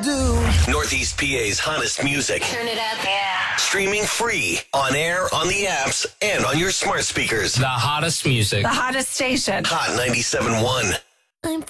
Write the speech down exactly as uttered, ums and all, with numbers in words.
do. Northeast P A's hottest music. Turn it up. Yeah. Streaming free, on air, on the apps, and on your smart speakers. The hottest music. The hottest station. Hot ninety-seven point one.